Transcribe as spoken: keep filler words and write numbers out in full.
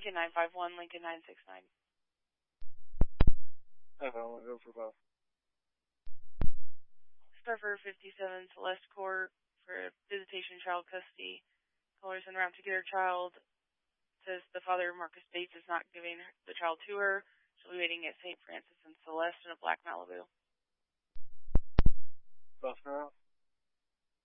Lincoln nine five one, Lincoln nine six nine. I don't go for both. Starfer fifty-seven, Celeste Court for visitation child custody. Callers en route to get her child. Says the father, Marcus Bates, is not giving the child to her. She'll be waiting at Saint Francis and Celeste in a black Malibu. Both are out.